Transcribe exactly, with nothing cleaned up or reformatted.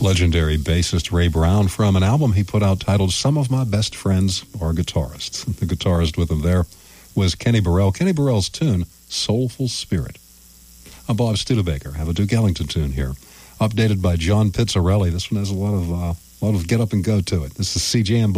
legendary bassist Ray Brown from an album he put out titled Some of My Best Friends Are Guitarists. The guitarist with him there was Kenny Burrell. Kenny Burrell's tune, Soulful Spirit. I'm Bob Studebaker. I have a Duke Ellington tune here, updated by John Pizzarelli. This one has a lot of uh, a lot of get up and go to it. This is C J M